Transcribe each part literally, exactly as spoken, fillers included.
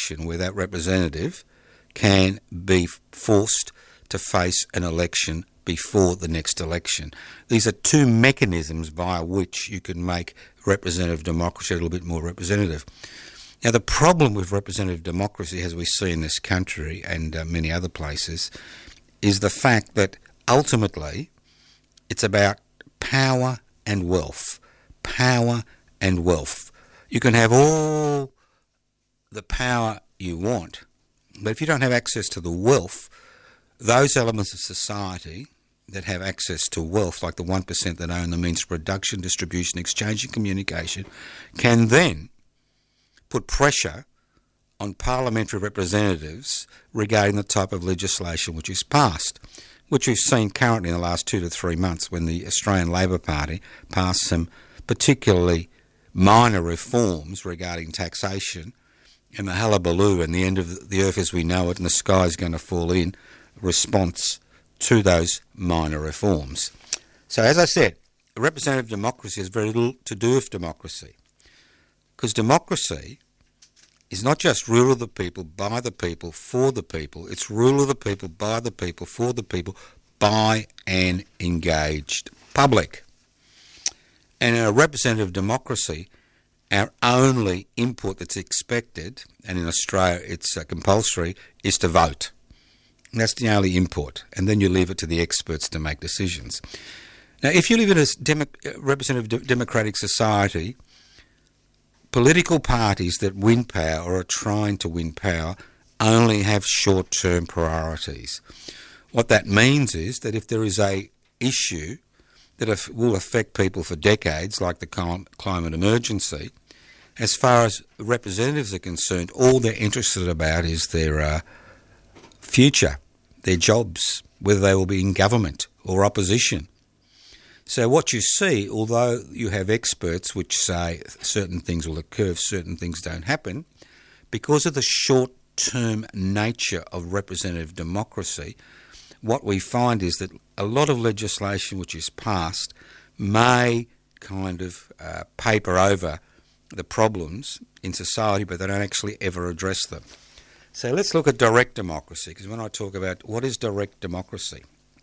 election where that representative can be forced to face an election before the next election. These are two mechanisms via which you can make representative democracy a little bit more representative. Now, the problem with representative democracy, as we see in this country and uh, many other places, is the fact that ultimately it's about power and wealth. Power and wealth. You can have all the power you want, but if you don't have access to the wealth, those elements of society that have access to wealth, like the one percent that own the means of production, distribution, exchange and communication, can then put pressure on parliamentary representatives regarding the type of legislation which is passed, which we've seen currently in the last two to three months when the Australian Labor Party passed some particularly minor reforms regarding taxation, and the hullabaloo and the end of the earth as we know it and the sky is going to fall in response to those minor reforms. So as I said, representative democracy has very little to do with democracy, because democracy is not just rule of the people, by the people, for the people. It's rule of the people, by the people, for the people, by an engaged public. And in a representative democracy, our only input that's expected, and in Australia it's uh, compulsory, is to vote. And that's the only input. And then you leave it to the experts to make decisions. Now, if you live in a demo- representative de- democratic society, political parties that win power or are trying to win power only have short-term priorities. What that means is that if there is a issue that will affect people for decades, like the climate emergency, as far as representatives are concerned, all they're interested about is their uh, future, their jobs, whether they will be in government or opposition. So what you see, although you have experts which say certain things will occur if certain things don't happen, because of the short-term nature of representative democracy, what we find is that a lot of legislation which is passed may kind of uh, paper over the problems in society, but they don't actually ever address them. So let's look at direct democracy, because when I talk about what is direct democracy,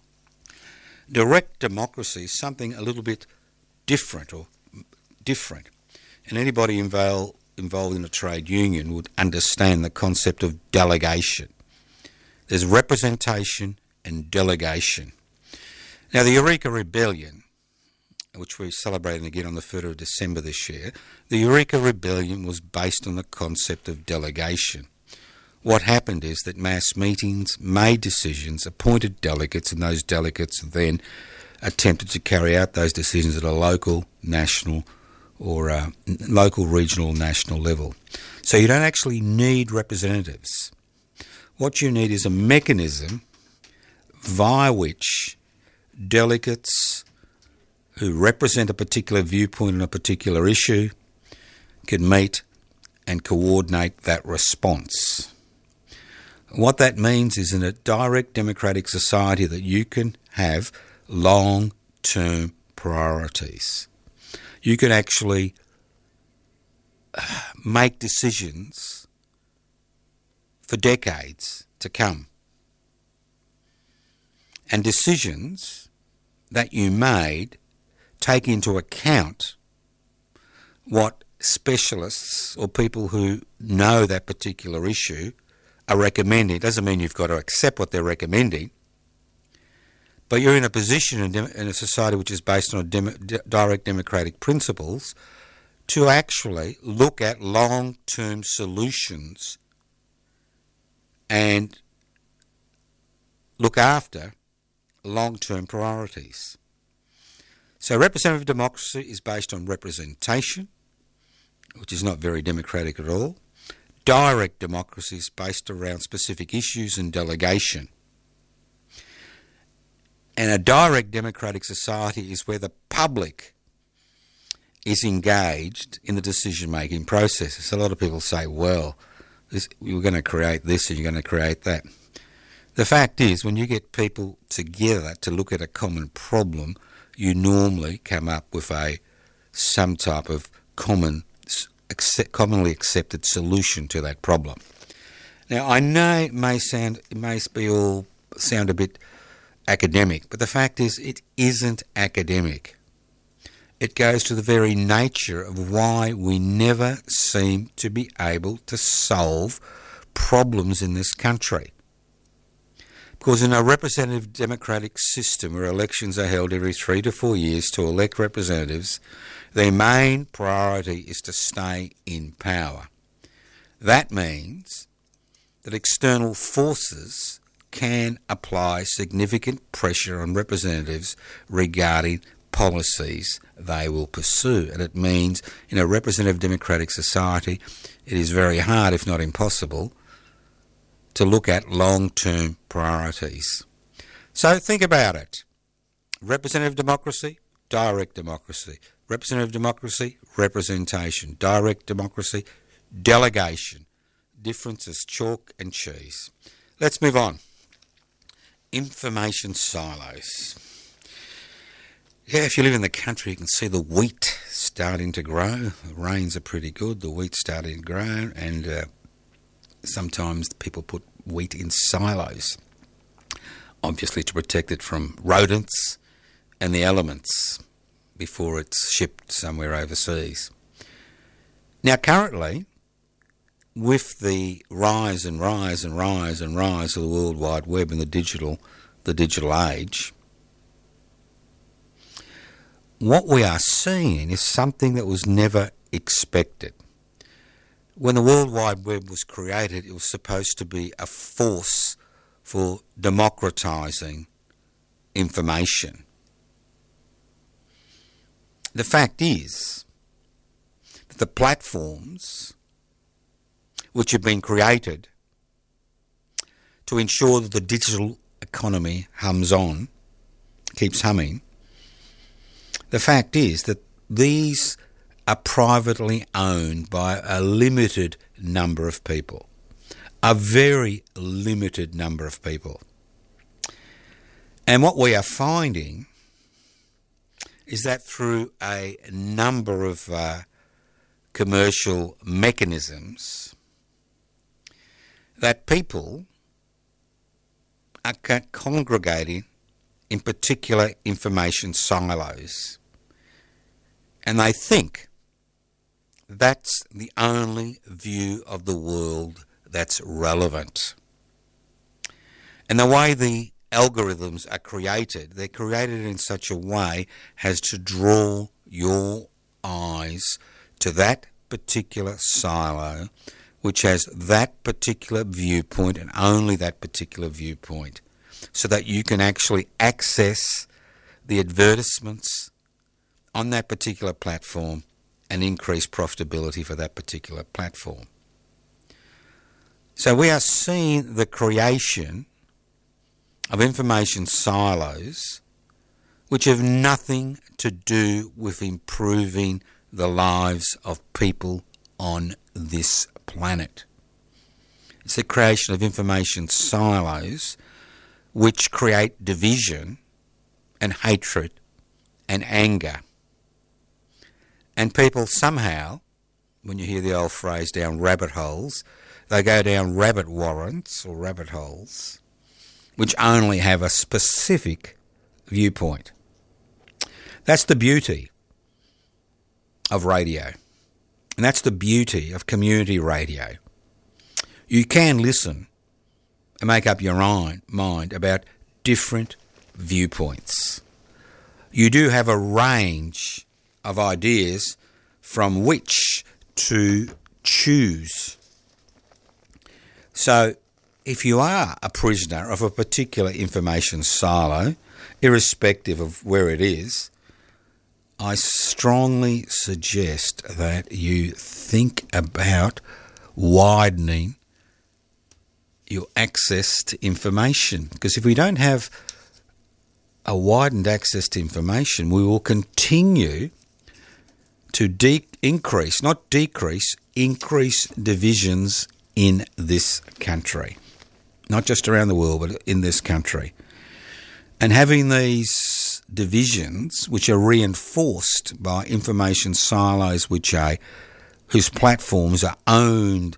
direct democracy is something a little bit different or different. And anybody involved, involved in a trade union would understand the concept of delegation. There's representation and delegation. Now, the Eureka Rebellion, which we're celebrating again on the third of December this year, the Eureka Rebellion was based on the concept of delegation. What happened is that mass meetings made decisions, appointed delegates, and those delegates then attempted to carry out those decisions at a local, national, or uh, local, regional, national level. So you don't actually need representatives. What you need is a mechanism via which delegates who represent a particular viewpoint on a particular issue can meet and coordinate that response. What that means is in a direct democratic society that you can have long-term priorities. You can actually make decisions for decades to come. And decisions that you made take into account what specialists or people who know that particular issue are recommending. It doesn't mean you've got to accept what they're recommending, but you're in a position in, dem- in a society which is based on a dem- d- direct democratic principles to actually look at long-term solutions and look after long-term priorities. So representative democracy is based on representation, which is not very democratic at all. Direct democracy is based around specific issues and delegation. And a direct democratic society is where the public is engaged in the decision-making process. So a lot of people say, well, this, you're going to create this and you're going to create that. The fact is, when you get people together to look at a common problem, you normally come up with a some type of common, accept, commonly accepted solution to that problem. Now, I know it may sound, it may be all sound a bit academic, but the fact is it isn't academic. It goes to the very nature of why we never seem to be able to solve problems in this country. Because in a representative democratic system where elections are held every three to four years to elect representatives, their main priority is to stay in power. That means that external forces can apply significant pressure on representatives regarding policies they will pursue. And it means in a representative democratic society, it is very hard, if not impossible, to look at long-term priorities. So think about it. Representative democracy, direct democracy. Representative democracy, representation. Direct democracy, delegation. Difference is chalk and cheese. Let's move on. Information silos. Yeah, if you live in the country, you can see the wheat starting to grow. The rains are pretty good. The wheat's starting to grow, and uh, sometimes people put wheat in silos, obviously to protect it from rodents and the elements before it's shipped somewhere overseas. Now, currently, with the rise and rise and rise and rise of the World Wide Web and the digital, the digital age, what we are seeing is something that was never expected. When the World Wide Web was created, it was supposed to be a force for democratising information. The fact is that the platforms which have been created to ensure that the digital economy hums on, keeps humming, the fact is that these are privately owned by a limited number of people, a very limited number of people. And what we are finding is that through a number of uh, commercial mechanisms, that people are congregating in particular information silos. And they think that's the only view of the world that's relevant. And the way the algorithms are created, they're created in such a way as to draw your eyes to that particular silo, which has that particular viewpoint and only that particular viewpoint, so that you can actually access the advertisements on that particular platform and increase profitability for that particular platform. So we are seeing the creation of information silos which have nothing to do with improving the lives of people on this planet. It's the creation of information silos which create division and hatred and anger. And people somehow, when you hear the old phrase down rabbit holes, they go down rabbit warrants or rabbit holes which only have a specific viewpoint. That's the beauty of radio. And that's the beauty of community radio. You can listen and make up your own mind about different viewpoints. You do have a range of ideas from which to choose. So if you are a prisoner of a particular information silo, irrespective of where it is, I strongly suggest that you think about widening your access to information. Because if we don't have a widened access to information, we will continue to de- increase, not decrease, increase divisions in this country. Not just around the world, but in this country. And having these divisions, which are reinforced by information silos, which are whose platforms are owned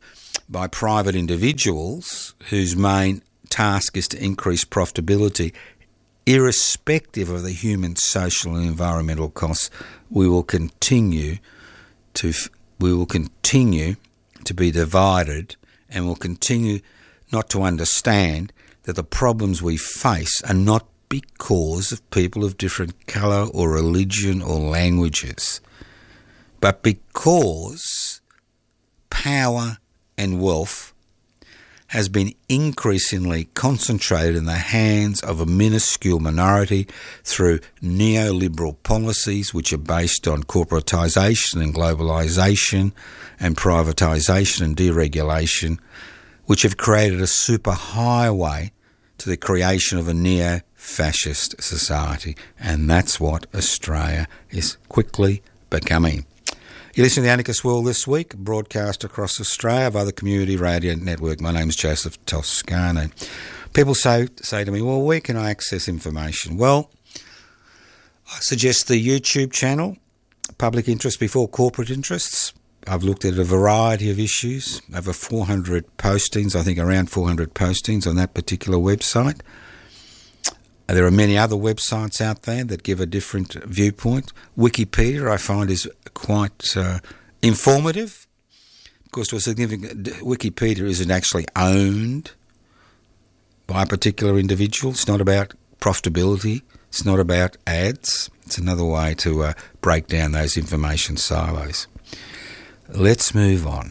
by private individuals whose main task is to increase profitability, irrespective of the human, social and environmental costs, we will continue to we will continue to be divided and will continue not to understand that the problems we face are not because of people of different colour or religion or languages, but because power and wealth has been increasingly concentrated in the hands of a minuscule minority through neoliberal policies which are based on corporatisation and globalisation and privatisation and deregulation, which have created a superhighway to the creation of a neo-fascist society. And that's what Australia is quickly becoming. You listen to The Anarchist World this week, broadcast across Australia via the Community Radio Network. My name is Joseph Toscano. People say say to me, well, where can I access information? Well, I suggest the YouTube channel, Public Interest Before Corporate Interests. I've looked at a variety of issues, over four hundred postings, I think around four hundred postings on that particular website. There are many other websites out there that give a different viewpoint. Wikipedia, I find, is quite uh, informative. Of course, to a significant, Wikipedia isn't actually owned by a particular individual. It's not about profitability. It's not about ads. It's another way to uh, break down those information silos. Let's move on.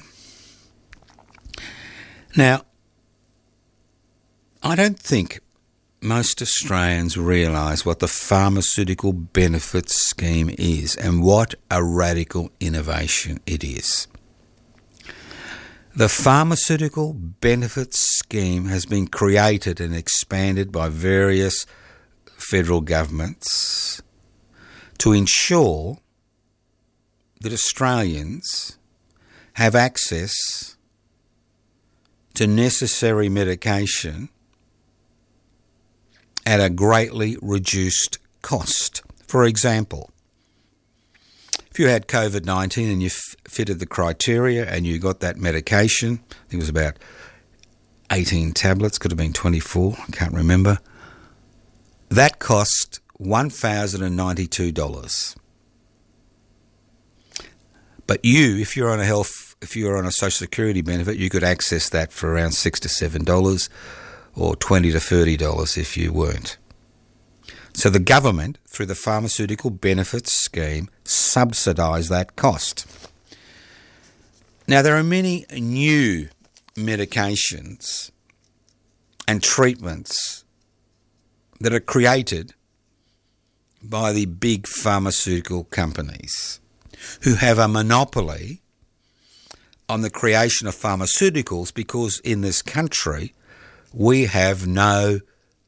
Now, I don't think most Australians realise what the pharmaceutical benefits scheme is and what a radical innovation it is. The pharmaceutical benefits scheme has been created and expanded by various federal governments to ensure that Australians have access to necessary medication at a greatly reduced cost. For example, if you had COVID nineteen and you f- fitted the criteria and you got that medication, I think it was about eighteen tablets, could have been twenty-four, I can't remember, that cost one thousand ninety-two dollars. But you, if you're on a health, if you're on a social security benefit, you could access that for around six to seven dollars, or twenty to thirty dollars if you weren't. So the government, through the pharmaceutical benefits scheme, subsidised that cost. Now, there are many new medications and treatments that are created by the big pharmaceutical companies who have a monopoly on the creation of pharmaceuticals, because in this country we have no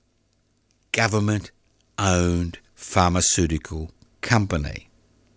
government-owned pharmaceutical company.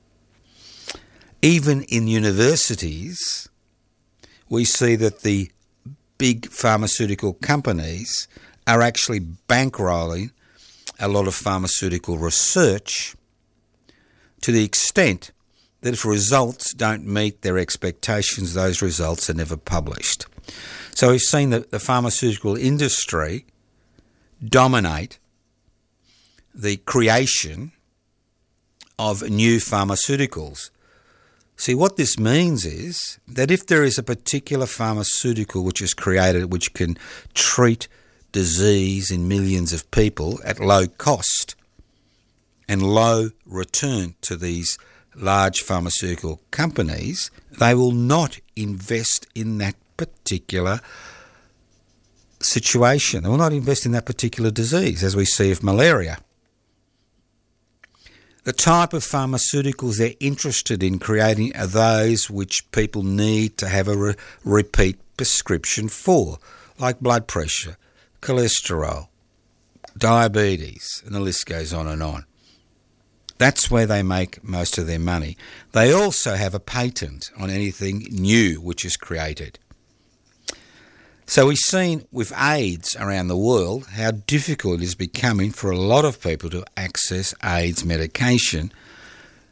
Even in universities, we see that the big pharmaceutical companies are actually bankrolling a lot of pharmaceutical research to the extent that if results don't meet their expectations, those results are never published. So we've seen that the pharmaceutical industry dominate the creation of new pharmaceuticals. See, what this means is that if there is a particular pharmaceutical which is created which can treat disease in millions of people at low cost and low return to these large pharmaceutical companies, they will not invest in that particular situation. They will not invest in that particular disease, as we see with malaria. The type of pharmaceuticals they're interested in creating are those which people need to have a re- repeat prescription for, like blood pressure, cholesterol, diabetes, and the list goes on and on. That's where they make most of their money. They also have a patent on anything new which is created. So we've seen with AIDS around the world how difficult it is becoming for a lot of people to access AIDS medication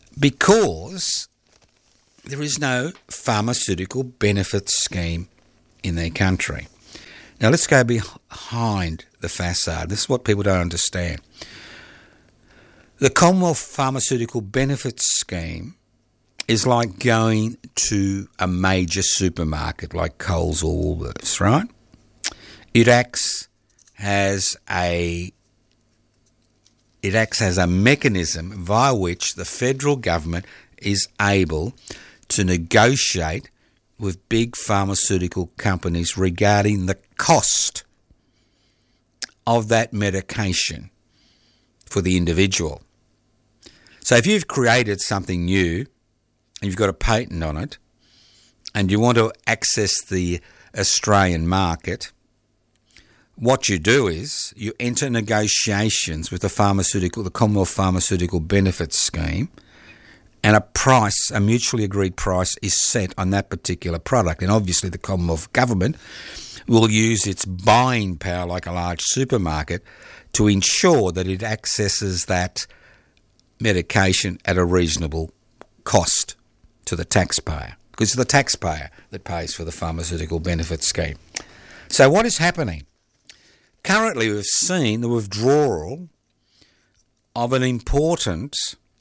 because there is no pharmaceutical benefits scheme in their country. Now let's go behind the facade. This is what people don't understand. The Commonwealth Pharmaceutical Benefits Scheme is like going to a major supermarket like Coles or Woolworths, right? It acts as a it acts as a mechanism via which the federal government is able to negotiate with big pharmaceutical companies regarding the cost of that medication for the individual. So if you've created something new and you've got a patent on it and you want to access the Australian market, what you do is you enter negotiations with the pharmaceutical, the Commonwealth Pharmaceutical Benefits Scheme, and a price, a mutually agreed price, is set on that particular product. And obviously the Commonwealth Government will use its buying power like a large supermarket to ensure that it accesses that medication at a reasonable cost to the taxpayer, because it's the taxpayer that pays for the Pharmaceutical Benefits Scheme. So what is happening? Currently we've seen the withdrawal of an important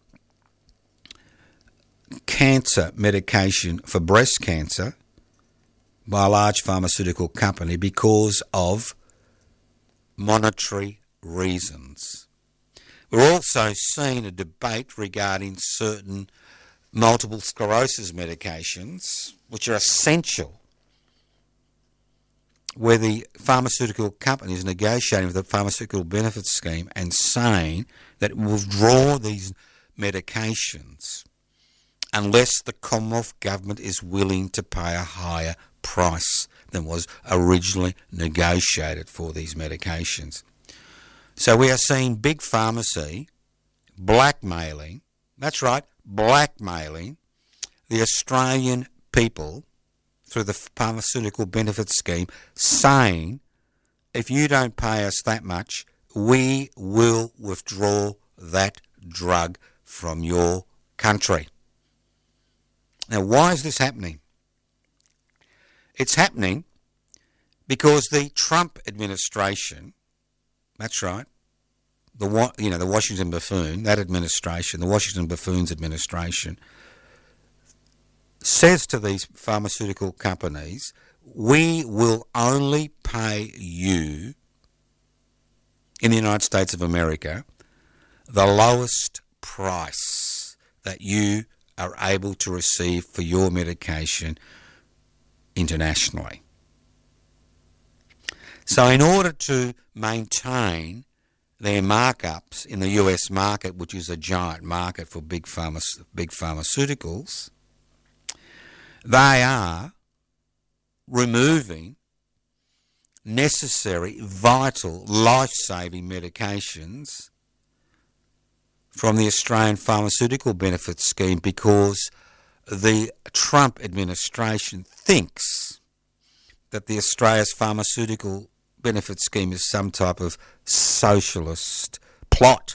cancer medication for breast cancer by a large pharmaceutical company because of monetary reasons. We're also seeing a debate regarding certain multiple sclerosis medications which are essential, where the pharmaceutical company is negotiating with the Pharmaceutical Benefits Scheme and saying that it will withdraw these medications unless the Commonwealth Government is willing to pay a higher price than was originally negotiated for these medications. So we are seeing big pharmacy blackmailing, that's right, blackmailing the Australian people through the Pharmaceutical Benefits Scheme, saying, if you don't pay us that much, we will withdraw that drug from your country. Now, why is this happening? It's happening because the Trump administration, that's right, the you know the Washington buffoon, that administration, the Washington buffoons administration, says to these pharmaceutical companies, we will only pay you in the United States of America the lowest price that you are able to receive for your medication internationally. So in order to maintain their markups in the U S market, which is a giant market for big pharma, big pharmaceuticals, they are removing necessary, vital, life-saving medications from the Australian Pharmaceutical Benefits Scheme because the Trump administration thinks that the Australia's Pharmaceutical Benefits Scheme is some type of socialist plot.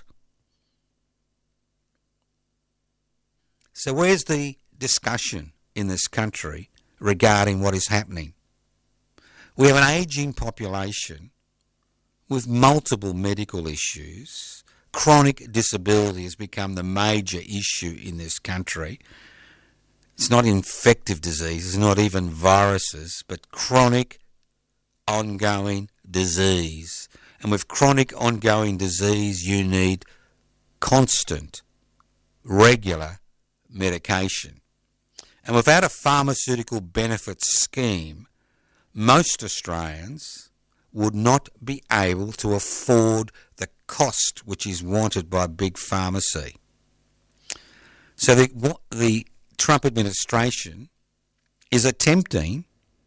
So where's the discussion in this country regarding what is happening? We have an ageing population with multiple medical issues. Chronic disability has become the major issue in this country. It's not infective diseases, not even viruses, but chronic ongoing disease. And with chronic ongoing disease, you need constant, regular medication. And without a pharmaceutical benefits scheme, most Australians would not be able to afford the cost which is wanted by big pharmacy. So the, the Trump administration is attempting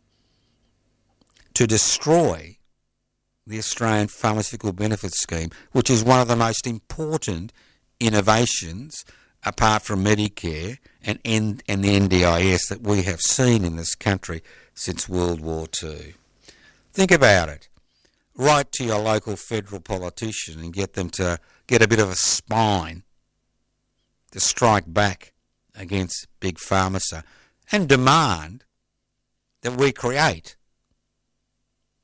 to destroy the Australian Pharmaceutical Benefits Scheme, which is one of the most important innovations apart from Medicare and, and, and the N D I S that we have seen in this country since World War Two. Think about it. Write to your local federal politician and get them to get a bit of a spine to strike back against big pharmacy and demand that we create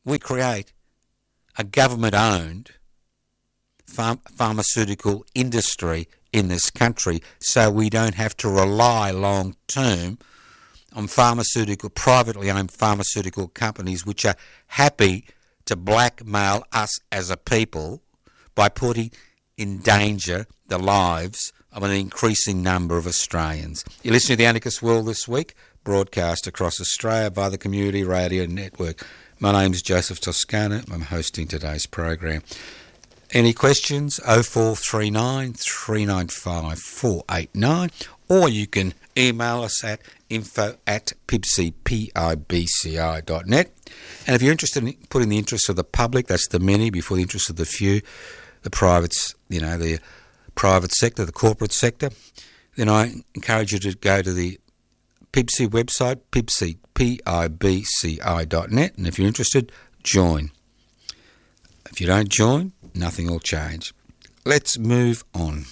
we create a government-owned pharm- pharmaceutical industry in this country, so we don't have to rely long-term on pharmaceutical, privately owned pharmaceutical companies which are happy to blackmail us as a people by putting in danger the lives of an increasing number of Australians. You're listening to The Anarchist World this week, broadcast across Australia by the Community Radio Network. My name's Joseph Toscano. I'm hosting today's program. Any questions? oh four three nine, three nine five, four eight nine, or you can email us at info at pibci, P I B C I dot net. And if you're interested in putting the interests of the public, that's the many, before the interests of the few, the privates, you know, the private sector, the corporate sector, then I encourage you to go to the P I B C I website, pibci, P I B C I dot net, and if you're interested, join. If you don't join, nothing will change. Let's move on.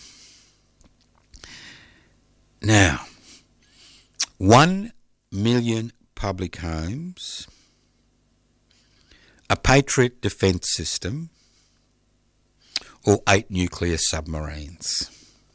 Now, one million public homes, a Patriot defence system, or eight nuclear submarines.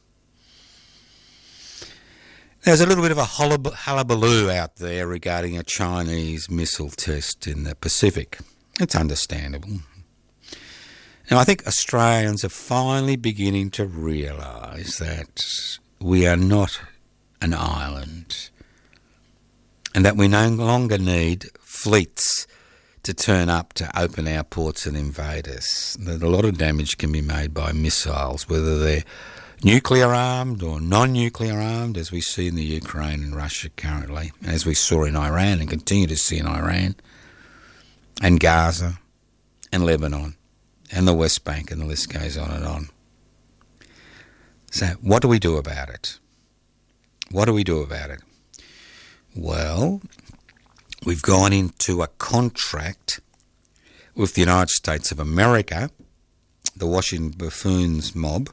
There's a little bit of a hullabaloo out there regarding a Chinese missile test in the Pacific. It's understandable. Now, I think Australians are finally beginning to realise that we are not an island and that we no longer need fleets to turn up to open our ports and invade us. That a lot of damage can be made by missiles, whether they're nuclear armed or non-nuclear armed, as we see in the Ukraine and Russia currently, as we saw in Iran and continue to see in Iran and Gaza and Lebanon and the West Bank, and the list goes on and on. So what do we do about it? What do we do about it? Well, we've gone into a contract with the United States of America, the Washington buffoons mob,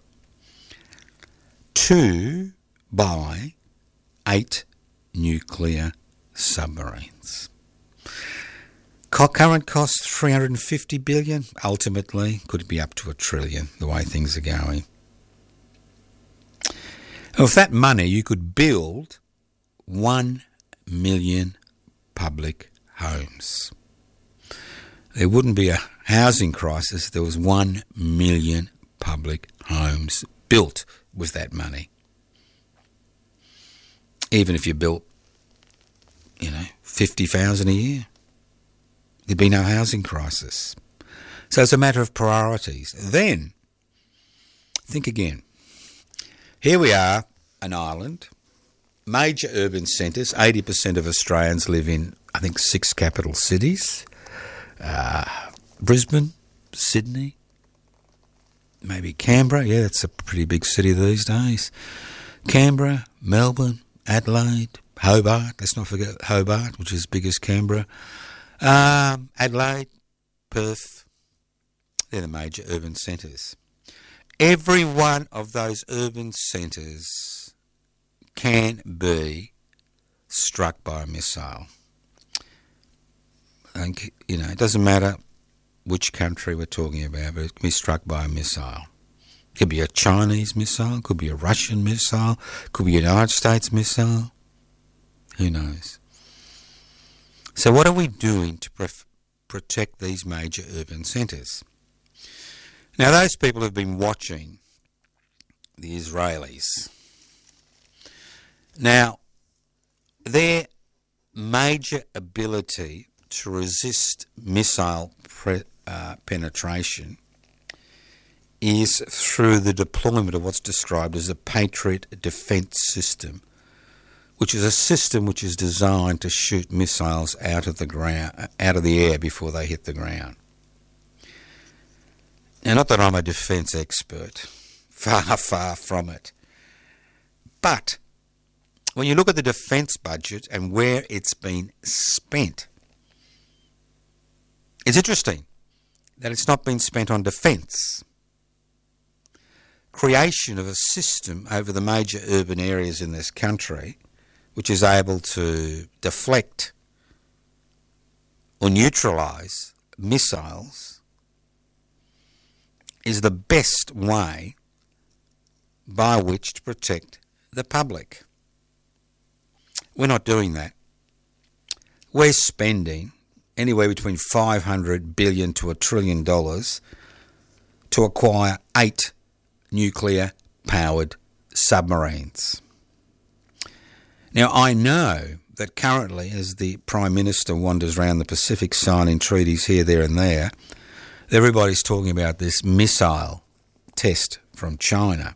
to buy eight nuclear submarines. Current cost three hundred fifty billion dollars. Ultimately, could be up to a trillion, the way things are going. With that money, you could build one million public homes. There wouldn't be a housing crisis if there was one million public homes built with that money. Even if you built, you know, fifty thousand a year, there'd be no housing crisis. So it's a matter of priorities. Then, think again. Here we are, an island, major urban centres. eighty percent of Australians live in, I think, six capital cities. Uh, Brisbane, Sydney, maybe Canberra. Yeah, that's a pretty big city these days. Canberra, Melbourne, Adelaide, Hobart. Let's not forget Hobart, which is as big as Canberra. Um, Adelaide, Perth. They're the major urban centres. Every one of those urban centres can be struck by a missile. I think, you know, it doesn't matter which country we're talking about, but it can be struck by a missile. It could be a Chinese missile, it could be a Russian missile, it could be a United States missile. Who knows? So what are we doing to pre- protect these major urban centres? Now, those people have been watching the Israelis. Now, their major ability to resist missile pre- uh, penetration is through the deployment of what's described as a Patriot defence system, which is a system which is designed to shoot missiles out of the ground, out of the air before they hit the ground. Now, not that I'm a defence expert, far, far from it, but when you look at the defence budget and where it's been spent, it's interesting that it's not been spent on defence. Creation of a system over the major urban areas in this country which is able to deflect or neutralise missiles is the best way by which to protect the public. We're not doing that. We're spending anywhere between five hundred billion dollars to a trillion dollars to acquire eight nuclear-powered submarines. Now, I know that currently, as the Prime Minister wanders around the Pacific signing treaties here, there and there, everybody's talking about this missile test from China,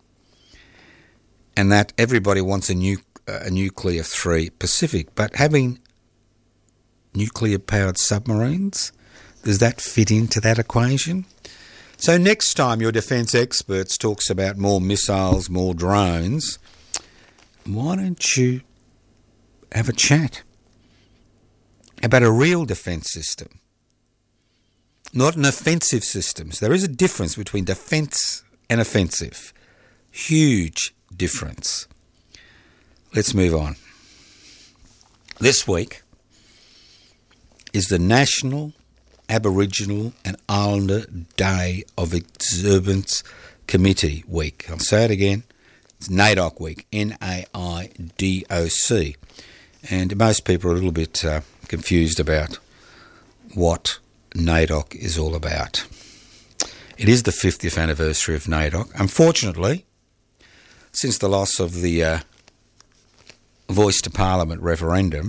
and that everybody wants a, nu- a nuclear-free Pacific. But having nuclear-powered submarines, does that fit into that equation? So next time your defence experts talks about more missiles, more drones, why don't you have a chat about a real defence system, not an offensive system. There is a difference between defence and offensive. Huge difference. Let's move on. This week is the National Aboriginal and Islander Day of Observance Committee Week. I'll say it again. It's NAIDOC Week, N A I D O C. And most people are a little bit uh, confused about what NAIDOC is all about. It is the fiftieth anniversary of NAIDOC. Unfortunately, since the loss of the uh, Voice to Parliament referendum,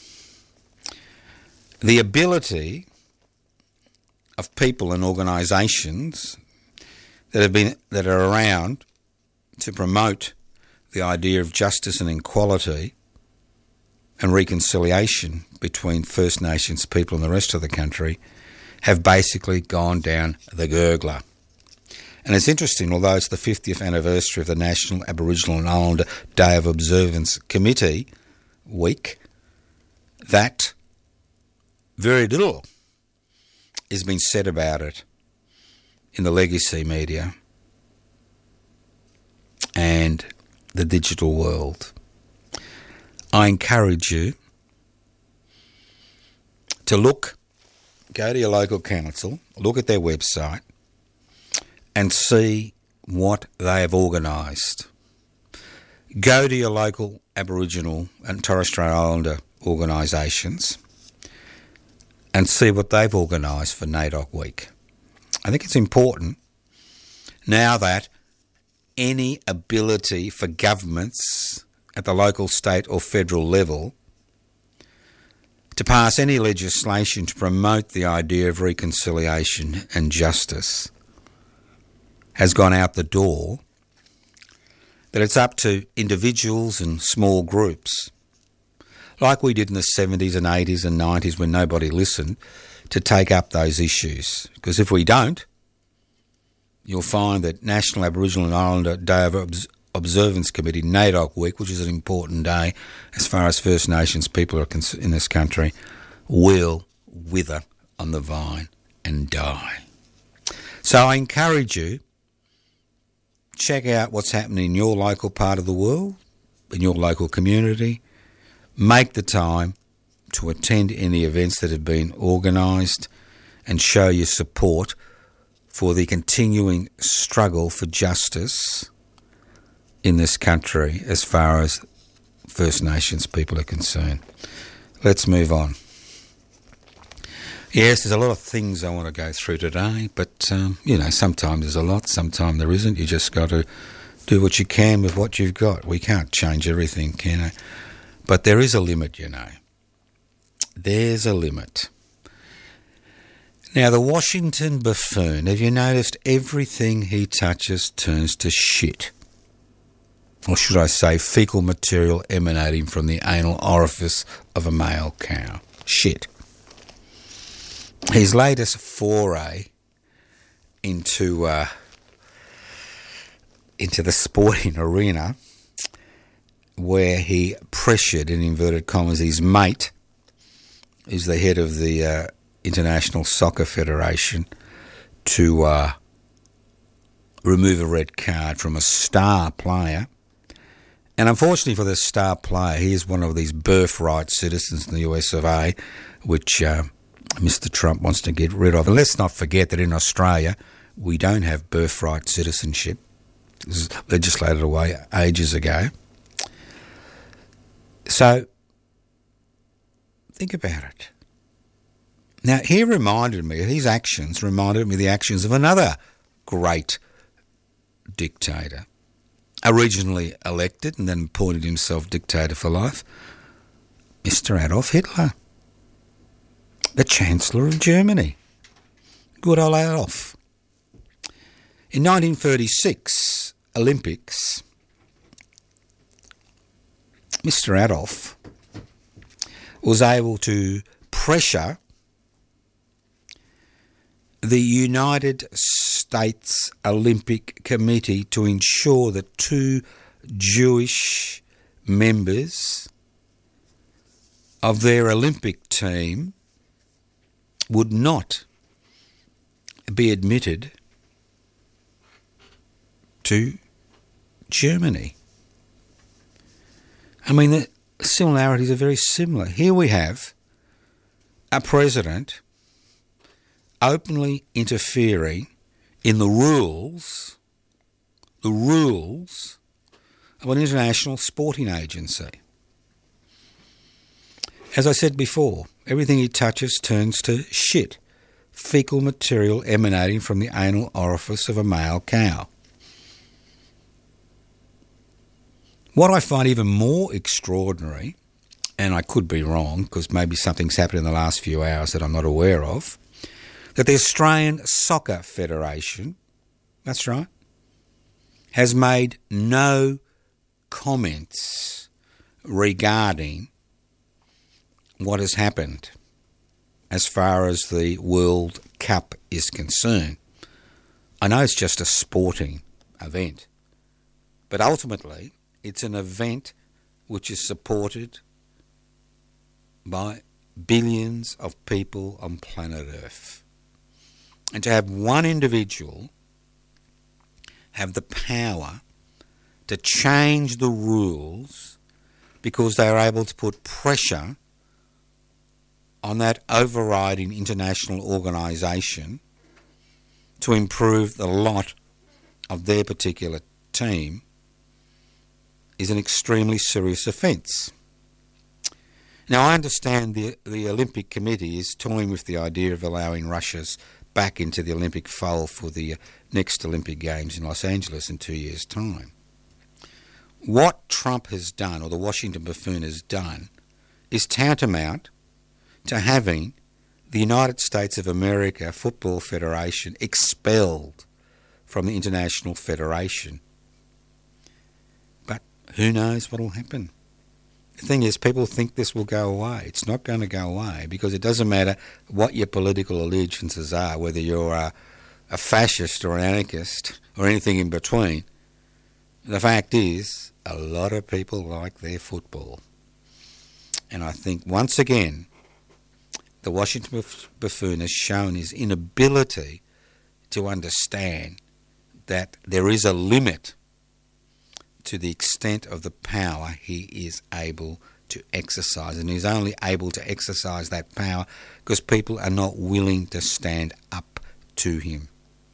the ability of people and organisations that have been that are around to promote the idea of justice and equality and reconciliation between First Nations people and the rest of the country have basically gone down the gurgler. And it's interesting, although it's the fiftieth anniversary of the National Aboriginal and Islander Day of Observance Committee Week, that very little has been said about it in the legacy media and the digital world. I encourage you to look, go to your local council, look at their website and see what they have organised. Go to your local Aboriginal and Torres Strait Islander organisations and see what they've organised for NAIDOC Week. I think it's important now that any ability for governments at the local, state or federal level to pass any legislation to promote the idea of reconciliation and justice has gone out the door, that it's up to individuals and small groups, like we did in the seventies and eighties and nineties when nobody listened, to take up those issues. Because if we don't, you'll find that National Aboriginal and Islander Day of Obs- Observance Committee, NAIDOC Week, which is an important day as far as First Nations people are cons- in this country, will wither on the vine and die. So I encourage you, check out what's happening in your local part of the world, in your local community. Make the time to attend any events that have been organised and show your support for the continuing struggle for justice in this country as far as First Nations people are concerned. Let's move on. Yes, there's a lot of things I want to go through today, but, um, you know, sometimes there's a lot, sometimes there isn't. You just got to do what you can with what you've got. We can't change everything, can I? But there is a limit, you know. There's a limit. Now, the Washington buffoon, have you noticed everything he touches turns to shit? Or should I say fecal material emanating from the anal orifice of a male cow. Shit. His latest foray into uh, into the sporting arena, where he pressured, in inverted commas, his mate, who's the head of the uh, International Soccer Federation, to uh, remove a red card from a star player. And unfortunately for the star player, he is one of these birthright citizens in the U S of A, which uh, Mister Trump wants to get rid of. And let's not forget that in Australia, we don't have birthright citizenship. This was legislated away ages ago. So, think about it. Now, he reminded me, his actions reminded me of the actions of another great dictator, originally elected and then appointed himself dictator for life, Mister Adolf Hitler, the Chancellor of Germany. Good old Adolf. In nineteen thirty-six Olympics, Mister Adolf was able to pressure the United States Olympic Committee to ensure that two Jewish members of their Olympic team would not be admitted to Germany. I mean, the similarities are very similar. Here we have a president openly interfering in the rules, the rules of an international sporting agency. As I said before, everything he touches turns to shit, fecal material emanating from the anal orifice of a male cow. What I find even more extraordinary, and I could be wrong because maybe something's happened in the last few hours that I'm not aware of, that the Australian Soccer Federation, that's right, has made no comments regarding what has happened as far as the World Cup is concerned. I know it's just a sporting event, but ultimately it's an event which is supported by billions of people on planet Earth. And to have one individual have the power to change the rules because they are able to put pressure on that overriding international organisation to improve the lot of their particular team is an extremely serious offence. Now, I understand the, the Olympic Committee is toying with the idea of allowing Russia's back into the Olympic fold for the next Olympic Games in Los Angeles in two years' time. What Trump has done, or the Washington buffoon has done, is tantamount to having the United States of America Football Federation expelled from the International Federation. But who knows what will happen? The thing is, people think this will go away. It's not going to go away because it doesn't matter what your political allegiances are, whether you're a, a fascist or an anarchist or anything in between. The fact is, a lot of people like their football. And I think, once again, the Washington buffoon has shown his inability to understand that there is a limit to the extent of the power he is able to exercise. And he's only able to exercise that power because people are not willing to stand up to him.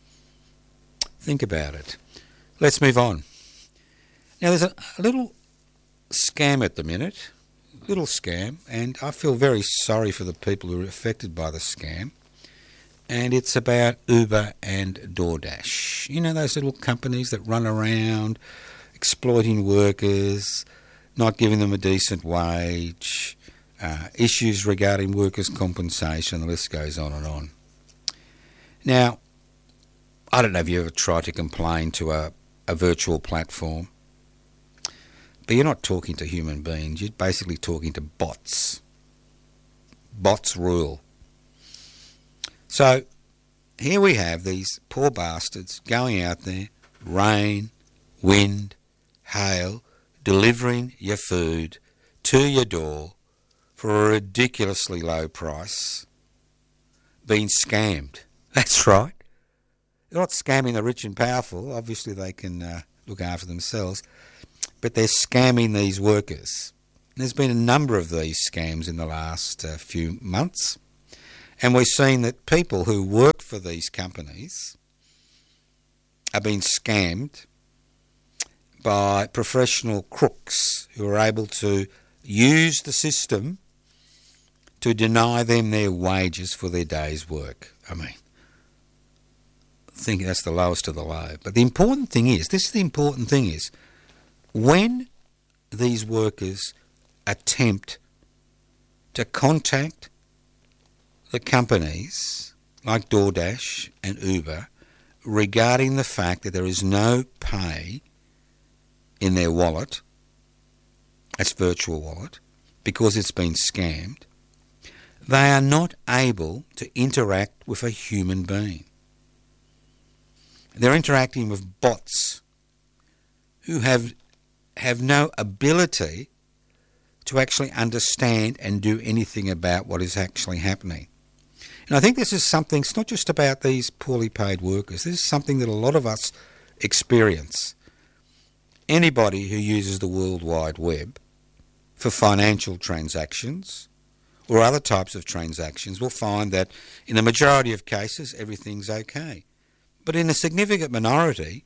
Think about it. Let's move on. Now, there's a, a little scam at the minute, little scam, and I feel very sorry for the people who are affected by the scam. And it's about Uber and DoorDash. You know, those little companies that run around exploiting workers, not giving them a decent wage, uh, issues regarding workers' compensation, the list goes on and on. Now, I don't know if you ever tried to complain to a, a virtual platform, but you're not talking to human beings, you're basically talking to bots. Bots rule. So, here we have these poor bastards going out there, rain, wind, hail, delivering your food to your door for a ridiculously low price, being scammed. That's right. They're not scamming the rich and powerful. Obviously they can uh, look after themselves, but they're scamming these workers. And there's been a number of these scams in the last uh, few months, And we're seeing that people who work for these companies are being scammed by professional crooks who are able to use the system to deny them their wages for their day's work. I mean, I think that's the lowest of the low. But the important thing is, this is the important thing is, when these workers attempt to contact the companies like DoorDash and Uber regarding the fact that there is no pay in their wallet, that's virtual wallet, because it's been scammed, they are not able to interact with a human being. They're interacting with bots who have have no ability to actually understand and do anything about what is actually happening. And I think this is something, it's not just about these poorly paid workers, this is something that a lot of us experience. Anybody who uses the World Wide Web for financial transactions or other types of transactions will find that in a majority of cases everything's okay. But in a significant minority,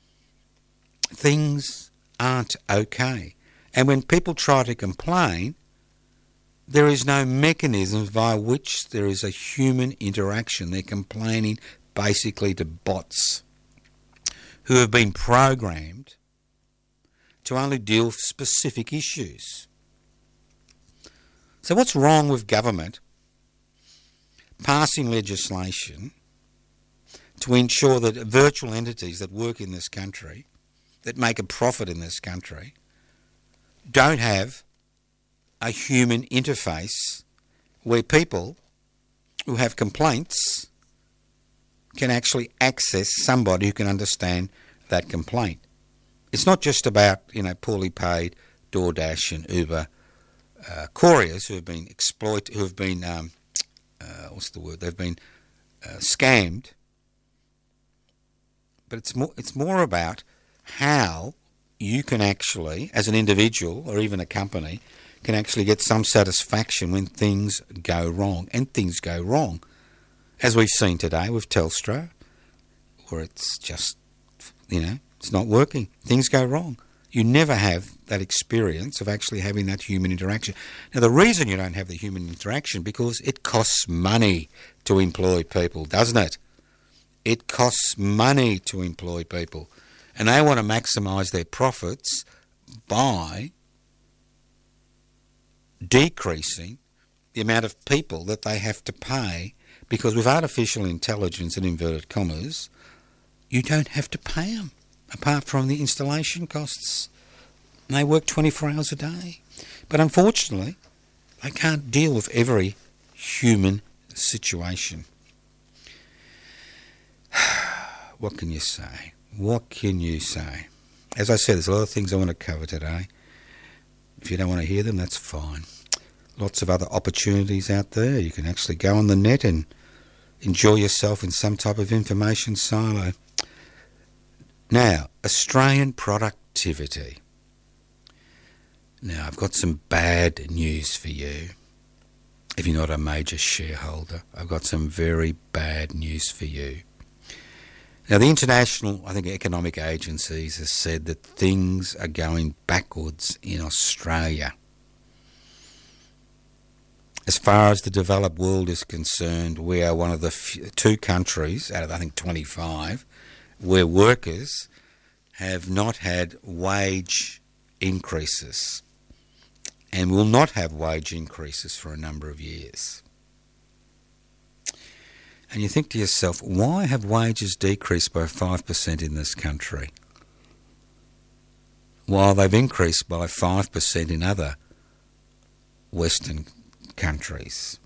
things aren't okay. And when people try to complain, there is no mechanism by which there is a human interaction. They're complaining basically to bots who have been programmed to only deal with specific issues. So what's wrong with government passing legislation to ensure that virtual entities that work in this country, that make a profit in this country, don't have a human interface where people who have complaints can actually access somebody who can understand that complaint? It's not just about, you know, poorly paid DoorDash and Uber uh, couriers who have been exploited, who have been, um, uh, what's the word, they've been uh, scammed. But it's more, it's more about how you can actually, as an individual or even a company, can actually get some satisfaction when things go wrong. And things go wrong. As we've seen today with Telstra, where it's just, you know, it's not working. Things go wrong. You never have that experience of actually having that human interaction. Now, the reason you don't have the human interaction, because it costs money to employ people, doesn't it? It costs money to employ people. And they want to maximise their profits by decreasing the amount of people that they have to pay, because with artificial intelligence, in inverted commas, you don't have to pay them, apart from the installation costs. And they work twenty-four hours a day. But unfortunately, they can't deal with every human situation. What can you say? What can you say? As I said, there's a lot of things I want to cover today. If you don't want to hear them, that's fine. Lots of other opportunities out there. You can actually go on the net and enjoy yourself in some type of information silo. Now, Australian productivity. Now, I've got some bad news for you. If you're not a major shareholder, I've got some very bad news for you. Now, the international, I think, economic agencies have said that things are going backwards in Australia. As far as the developed world is concerned, we are one of the few, two countries out of, I think, twenty-five, where workers have not had wage increases and will not have wage increases for a number of years. And you think to yourself, why have wages decreased by five percent in this country, while they've increased by five percent in other Western countries?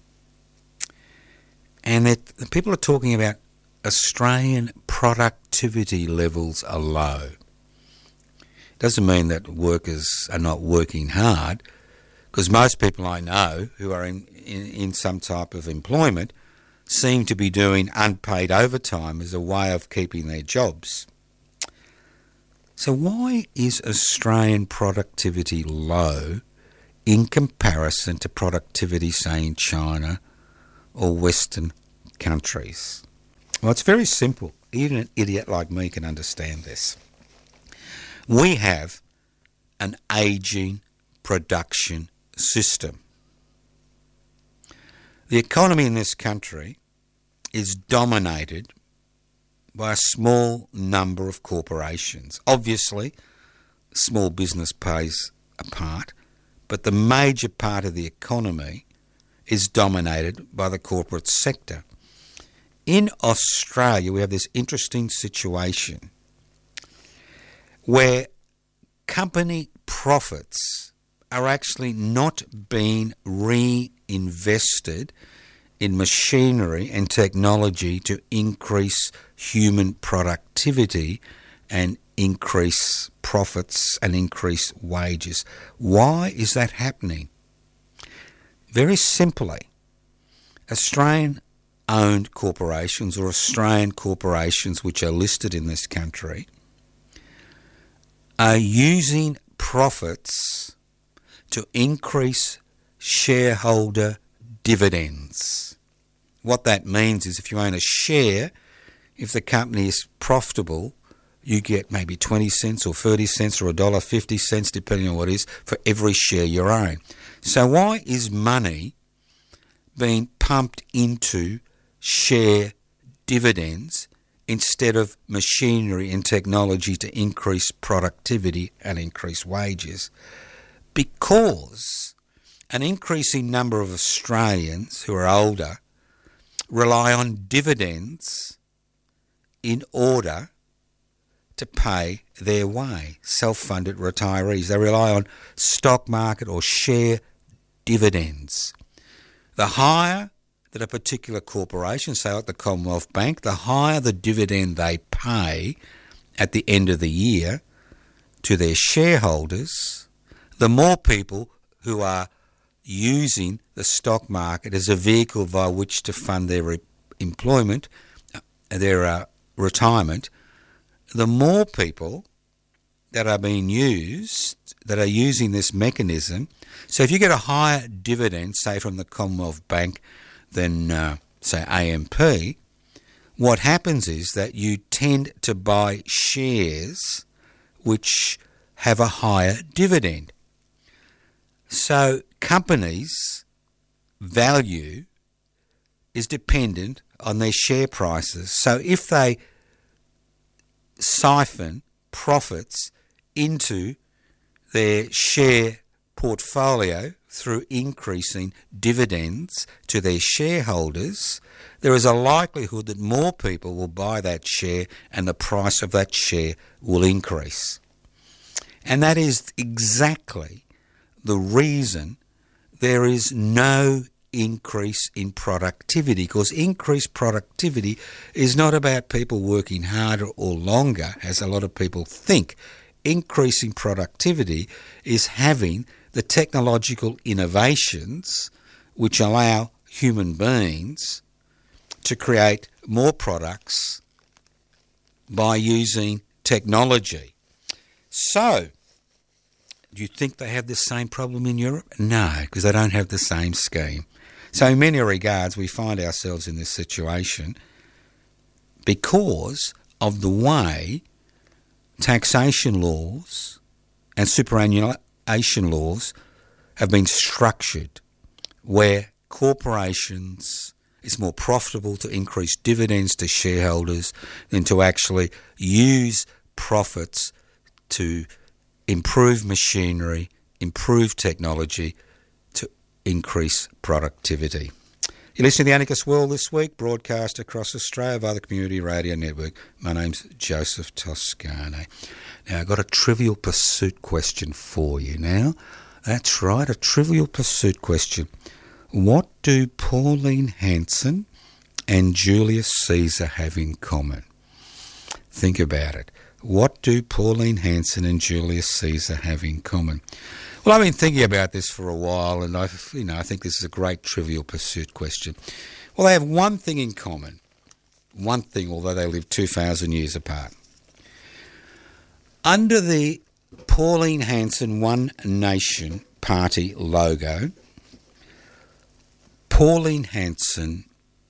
And that people are talking about Australian productivity levels are low. Doesn't mean that workers are not working hard, because most people I know who are in, in, in some type of employment seem to be doing unpaid overtime as a way of keeping their jobs. So why is Australian productivity low in comparison to productivity, say, in China or Western countries? Well, it's very simple. Even an idiot like me can understand this. We have an ageing production system. The economy in this country is dominated by a small number of corporations. Obviously, small business plays a part, but the major part of the economy is dominated by the corporate sector. In Australia, we have this interesting situation where company profits are actually not being reinvested in machinery and technology to increase human productivity and increase profits and increase wages. Why is that happening? Very simply, Australian-owned corporations or Australian corporations which are listed in this country are using profits to increase shareholder dividends. What that means is if you own a share, if the company is profitable, you get maybe twenty cents or thirty cents or one dollar fifty cents, depending on what it is, for every share you own. So why is money being pumped into share dividends instead of machinery and technology to increase productivity and increase wages? Because an increasing number of Australians who are older rely on dividends in order to pay their way, self-funded retirees. They rely on stock market or share dividends. The higher that a particular corporation, say like the Commonwealth Bank, the higher the dividend they pay at the end of the year to their shareholders, the more people who are using the stock market as a vehicle by which to fund their re- employment, their uh, retirement, the more people that are being used, that are using this mechanism. So if you get a higher dividend, say from the Commonwealth Bank than, uh, say, A M P, what happens is that you tend to buy shares which have a higher dividend. So companies' value is dependent on their share prices. So if they siphon profits into their share portfolio through increasing dividends to their shareholders, there is a likelihood that more people will buy that share and the price of that share will increase. And that is exactly the reason there is no increase in productivity, because increased productivity is not about people working harder or longer, as a lot of people think. Increasing productivity is having the technological innovations which allow human beings to create more products by using technology. So, do you think they have the same problem in Europe? No, because they don't have the same scheme. So in many regards, we find ourselves in this situation because of the way taxation laws and superannuation laws have been structured, where corporations, it's more profitable to increase dividends to shareholders than to actually use profits to improve machinery, improve technology, to increase productivity. You're listening to The Anarchist World this week, broadcast across Australia via the Community Radio Network. My name's Joseph Toscano. Now, I've got a Trivial Pursuit question for you now. That's right, a Trivial Pursuit question. What do Pauline Hanson and Julius Caesar have in common? Think about it. What do Pauline Hanson and Julius Caesar have in common? Well, I've been thinking about this for a while, and I, you know, I think this is a great Trivial Pursuit question. Well, they have one thing in common. One thing, although they live two thousand years apart. Under the Pauline Hanson One Nation Party logo, Pauline Hanson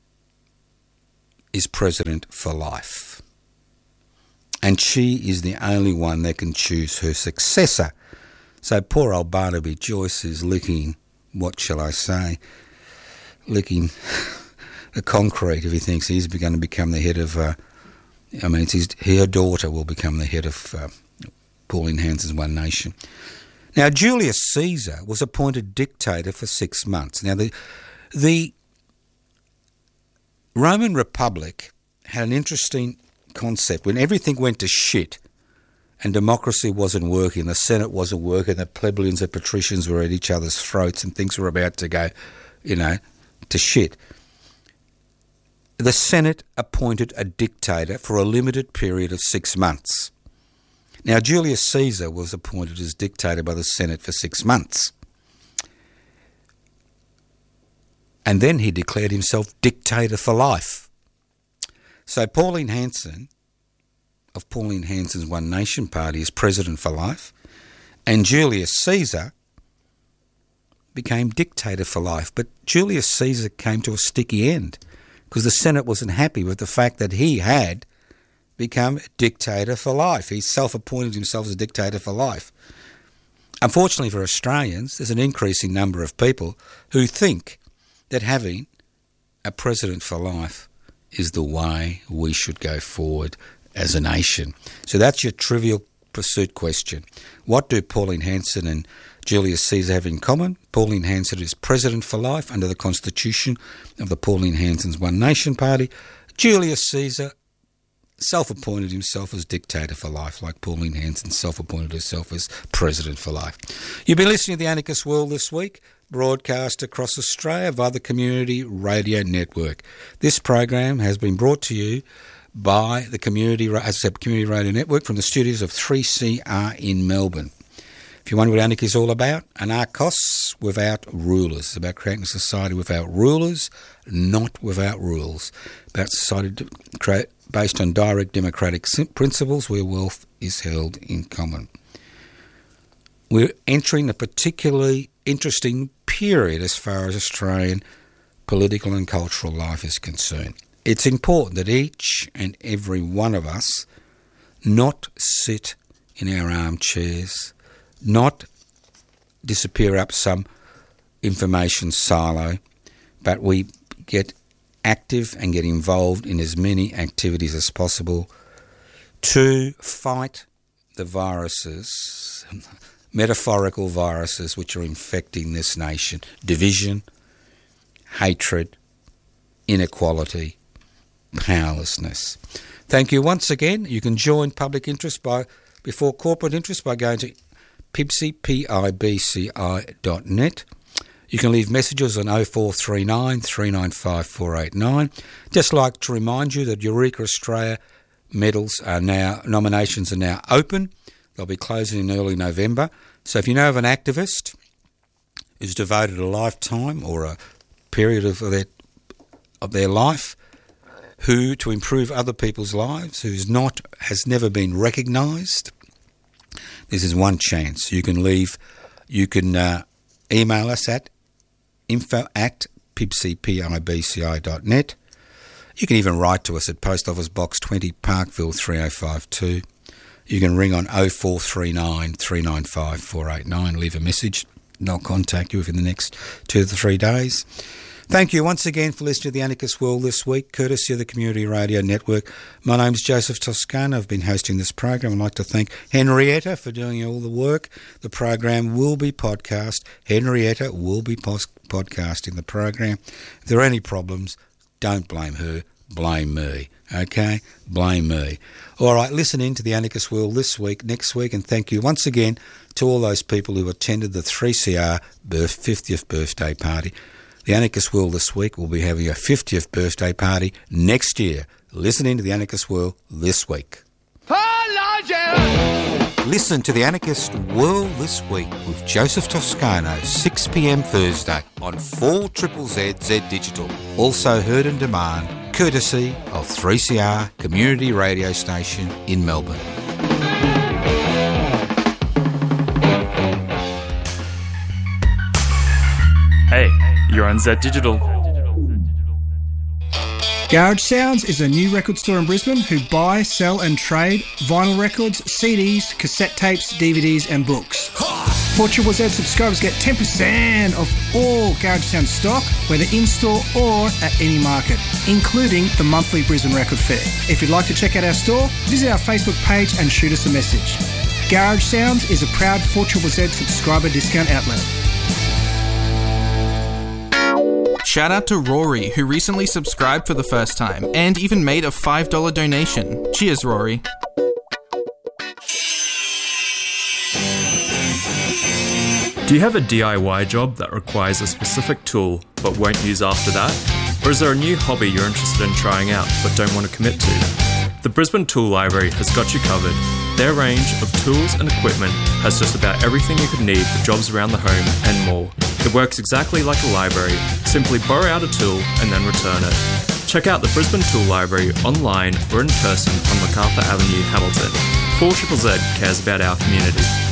is president for life. And she is the only one that can choose her successor. So poor old Barnaby Joyce is licking, what shall I say, licking the concrete if he thinks he's going to become the head of, uh, I mean, it's his, her daughter will become the head of uh, Pauline Hanson's One Nation. Now, Julius Caesar was appointed dictator for six months. Now, the the Roman Republic had an interesting concept. When everything went to shit and democracy wasn't working, the Senate wasn't working, the plebeians and patricians were at each other's throats and things were about to go, you know, to shit, the Senate appointed a dictator for a limited period of six months. Now, Julius Caesar was appointed as dictator by the Senate for six months. And then he declared himself dictator for life. So Pauline Hanson, of Pauline Hanson's One Nation Party, is president for life, and Julius Caesar became dictator for life. But Julius Caesar came to a sticky end because the Senate wasn't happy with the fact that he had become dictator for life. He self-appointed himself as dictator for life. Unfortunately for Australians, there's an increasing number of people who think that having a president for life is the way we should go forward as a nation. So that's your Trivial Pursuit question. What do Pauline Hanson and Julius Caesar have in common? Pauline Hanson is president for life under the constitution of the Pauline Hanson's One Nation Party. Julius Caesar self-appointed himself as dictator for life, like Pauline Hanson self-appointed herself as president for life. You've been listening to The Anarchist World this week, broadcast across Australia via the Community Radio Network. This program has been brought to you by the Community, as I said, Community Radio Network from the studios of three C R in Melbourne. If you wonder what anarchy is all about, anarchos without rulers. It's about creating a society without rulers, not without rules. About society to create, based on direct democratic principles where wealth is held in common. We're entering a particularly interesting period as far as Australian political and cultural life is concerned. It's important that each and every one of us not sit in our armchairs, not disappear up some information silo, but we get active and get involved in as many activities as possible to fight the viruses, metaphorical viruses which are infecting this nation. Division, hatred, inequality, powerlessness. Thank you once again. You can join public interest by before corporate interest by going to pibci, P I B C I dot net. You can leave messages on oh four three nine, three nine five, four eight nine. Just like to remind you that Eureka Australia medals are now, nominations are now open. They'll be closing in early November. So if you know of an activist who's devoted a lifetime or a period of their, of their life who, to improve other people's lives, who's not, has never been recognised, this is one chance. You can leave, you can uh, email us at info at pibci, P I B C I dot net. You can even write to us at Post Office Box twenty, Parkville three oh five two. You can ring on oh four three nine, three nine five, four eight nine, leave a message, and I'll contact you within the next two to three days. Thank you once again for listening to The Anarchist World this week, courtesy of the Community Radio Network. My name's Joseph Toscano. I've been hosting this program. I'd like to thank Henrietta for doing all the work. The program will be podcast. Henrietta will be pos- podcasting the program. If there are any problems, don't blame her, blame me. Okay? Blame me. All right, listen in to The Anarchist World this week, next week, and thank you once again to all those people who attended the three C R fiftieth birthday party. The Anarchist World this week will be having a fiftieth birthday party next year. Listen in to The Anarchist World this week. Listen to The Anarchist World this week with Joseph Toscano, six p.m. Thursday on four Z Z Z Digital. Also heard on demand, courtesy of three C R Community Radio Station in Melbourne. Hey, you're on Z Digital. Garage Sounds is a new record store in Brisbane who buy, sell and trade vinyl records, C Ds, cassette tapes, D V Ds and books. four Z Z Z subscribers get ten percent off all Garage Sounds stock, whether in-store or at any market, including the monthly Brisbane Record Fair. If you'd like to check out our store, visit our Facebook page and shoot us a message. Garage Sounds is a proud four Z Z Z subscriber discount outlet. Shout out to Rory, who recently subscribed for the first time and even made a five dollars donation. Cheers, Rory. Do you have a D I Y job that requires a specific tool but won't use after that? Or is there a new hobby you're interested in trying out but don't want to commit to? The Brisbane Tool Library has got you covered. Their range of tools and equipment has just about everything you could need for jobs around the home and more. It works exactly like a library. Simply borrow out a tool and then return it. Check out the Brisbane Tool Library online or in person on MacArthur Avenue, Hamilton. four Z Z Z cares about our community.